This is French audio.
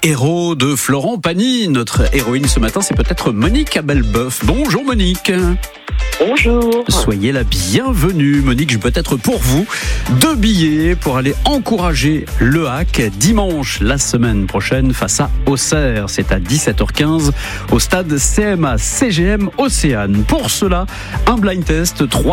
héros de Florent Pagny. Notre héroïne ce matin, c'est peut-être Monique Abelbeuf. Bonjour Monique. Bonjour. Soyez la bienvenue. Monique, j'ai peut-être pour vous 2 billets pour aller encourager le HAC dimanche la semaine prochaine face à Auxerre. C'est à 17h15 au stade CMA CGM Océane. Pour cela, un blind test, 3